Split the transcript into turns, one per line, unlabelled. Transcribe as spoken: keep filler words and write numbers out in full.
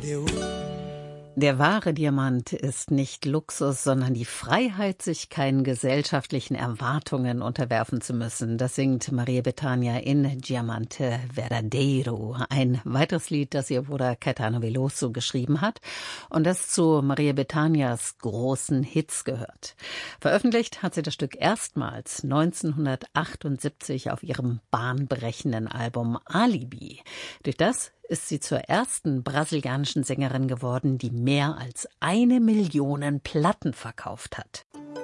Der wahre Diamant ist nicht Luxus, sondern die Freiheit, sich keinen gesellschaftlichen Erwartungen unterwerfen zu müssen. Das singt Maria Bethânia in Diamante Verdadeiro. Ein weiteres Lied, das ihr Bruder Caetano Veloso geschrieben hat und das zu Maria Bethânias großen Hits gehört. Veröffentlicht hat sie das Stück erstmals neunzehnhundertachtundsiebzig auf ihrem bahnbrechenden Album Alibi. Durch das ist sie zur ersten brasilianischen Sängerin geworden, die mehr als eine Million Platten verkauft hat.